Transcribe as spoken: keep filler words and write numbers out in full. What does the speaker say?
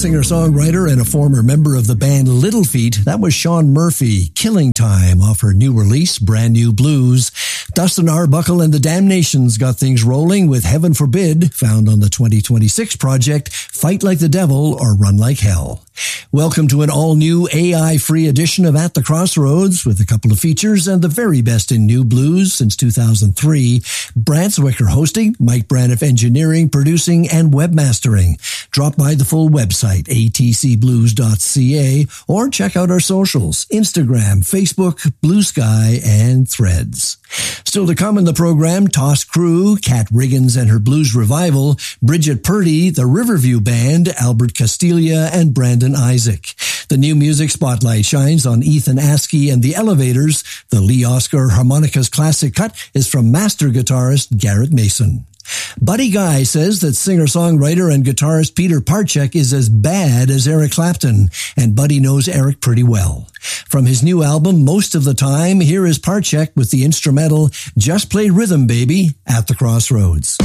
Singer-songwriter and a former member of the band Little Feat, that was Sean Murphy, Killing Time, off her new release, Brand New Blues. Dustin Arbuckle and the Damnations got things rolling with Heaven Forbid, found on the twenty twenty-six project, Fight Like the Devil or Run Like Hell. Welcome to an all-new A I-free edition of At the Crossroads with a couple of features and the very best in new blues since two thousand three. Brant Zwicker hosting, Mike Braniff engineering, producing, and webmastering. Drop by the full website, a t c blues dot c a, or check out our socials, Instagram, Facebook, Blue Sky, and Threads. Still to come in the program, Toss Crew, Kat Riggins and her blues revival, Bridget Purdy, the Riverview Band, Albert Castilla, and Brandon Isaac. The new music spotlight shines on Ethan Askey and the Elevators. The Lee Oscar Harmonicas classic cut is from master guitarist Garrett Mason. Buddy Guy says that singer-songwriter and guitarist Peter Parchek is as bad as Eric Clapton, and Buddy knows Eric pretty well. From his new album, Most of the Time, here is Parchek with the instrumental Just Play Rhythm Baby at the Crossroads.